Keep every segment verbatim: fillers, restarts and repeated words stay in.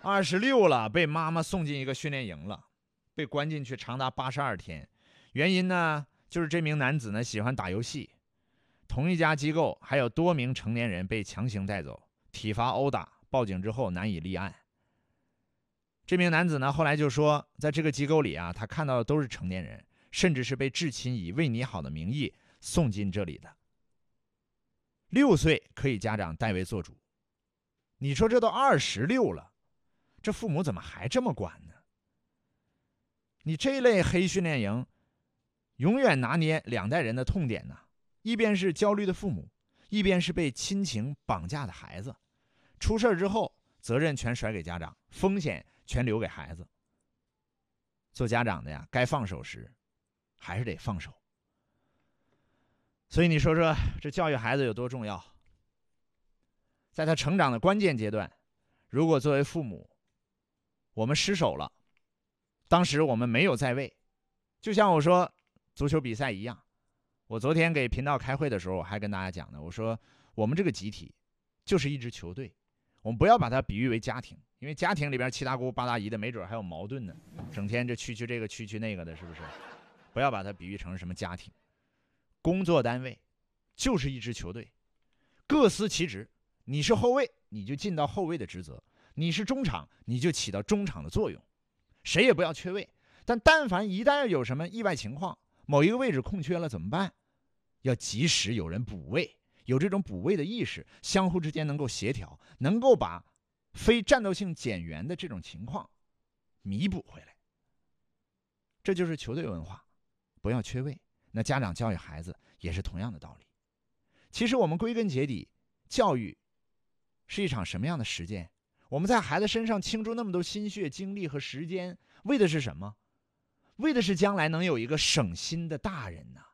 二十六了，被妈妈送进一个训练营了，被关进去长达八十二天。原因呢，就是这名男子呢喜欢打游戏。同一家机构还有多名成年人被强行带走，体罚殴打，报警之后难以立案。这名男子呢后来就说，在这个机构里啊，他看到的都是成年人，甚至是被至亲以为你好的名义送进这里的。六岁可以家长代为做主，你说这都二十六了，这父母怎么还这么管呢？你这类黑训练营永远拿捏两代人的痛点呢，一边是焦虑的父母，一边是被亲情绑架的孩子。出事之后，责任全甩给家长，风险全留给孩子。做家长的呀，该放手时还是得放手。所以你说说，这教育孩子有多重要？在他成长的关键阶段，如果作为父母我们失手了，当时我们没有在位，就像我说足球比赛一样。我昨天给频道开会的时候，我还跟大家讲呢，我说我们这个集体就是一支球队，我们不要把它比喻为家庭，因为家庭里边七大姑八大姨的，没准还有矛盾呢，整天这区区这个区区那个的，是不是？不要把它比喻成什么家庭。工作单位就是一支球队，各司其职。你是后卫，你就尽到后卫的职责；你是中场，你就起到中场的作用。谁也不要缺位，但但凡一旦有什么意外情况，某一个位置空缺了怎么办？要及时有人补位，有这种补位的意识，相互之间能够协调，能够把非战斗性减员的这种情况弥补回来。这就是球队文化，不要缺位。那家长教育孩子也是同样的道理。其实我们归根结底，教育是一场什么样的实践？我们在孩子身上倾注那么多心血、精力和时间，为的是什么？为的是将来能有一个省心的大人呢、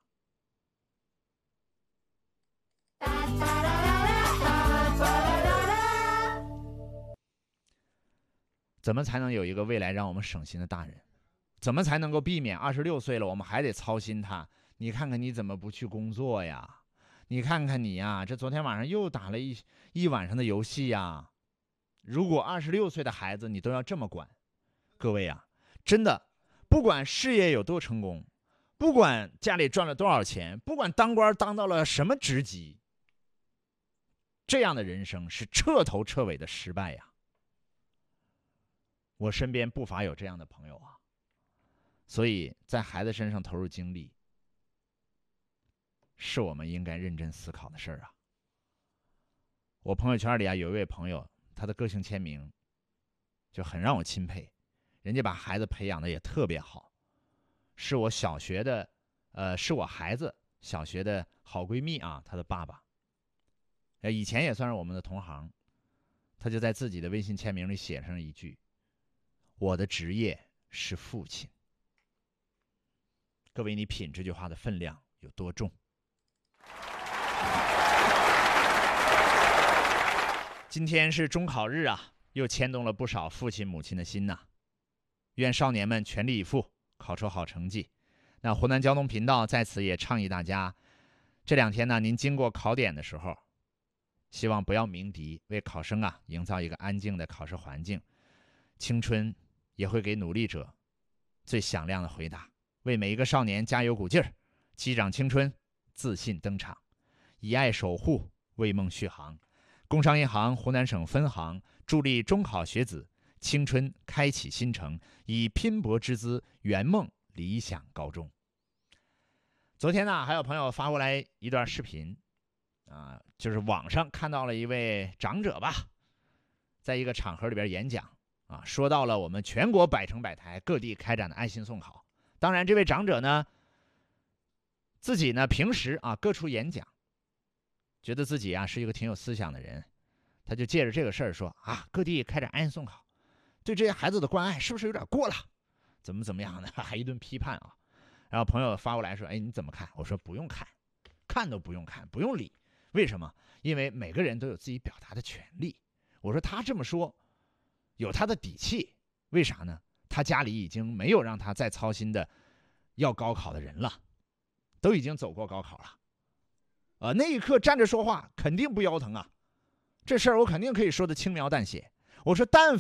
怎么才能有一个未来让我们省心的大人？怎么才能够避免二十六岁了我们还得操心他？你看看你怎么不去工作呀？你看看你呀，这昨天晚上又打了一一晚上的游戏呀。如果二十六岁的孩子你都要这么管，各位啊，真的不管事业有多成功，不管家里赚了多少钱，不管当官当到了什么职级，这样的人生是彻头彻尾的失败呀。我身边不乏有这样的朋友啊，所以在孩子身上投入精力，是我们应该认真思考的事儿啊。我朋友圈里啊有一位朋友，他的个性签名就很让我钦佩，人家把孩子培养的也特别好，是我小学的，呃，是我孩子小学的好闺蜜啊，她的爸爸，呃，以前也算是我们的同行，他就在自己的微信签名里写上一句：“我的职业是父亲。”各位，你品这句话的分量有多重？今天是中考日啊，又牵动了不少父亲母亲的心呐、啊。愿少年们全力以赴，考出好成绩。那湖南交通频道在此也倡议大家，这两天呢，您经过考点的时候，希望不要鸣笛，为考生啊营造一个安静的考试环境。青春也会给努力者最响亮的回答，为每一个少年加油鼓劲儿，击掌青春，自信登场，以爱守护，为梦续航。工商银行湖南省分行助力中考学子青春开启新程，以拼搏之姿圆梦理想高中。昨天呢，还有朋友发过来一段视频啊，就是网上看到了一位长者吧，在一个场合里边演讲啊，说到了我们全国百城百台各地开展的爱心送考。当然，这位长者呢，自己呢平时啊各处演讲，觉得自己啊是一个挺有思想的人，他就借着这个事儿说啊，各地开展爱心送考，对这些孩子的关爱是不是有点过了？怎么怎么样的，还一顿批判啊。然后朋友发过来说，哎，你怎么看？我说不用看，看都不用看，不用理。为什么？因为每个人都有自己表达的权利。我说他这么说，有他的底气。为啥呢？他家里已经没有让他再操心的要高考的人了，都已经走过高考了。呃，那一刻站着说话肯定不腰疼啊，这事儿我肯定可以说得轻描淡写。我说但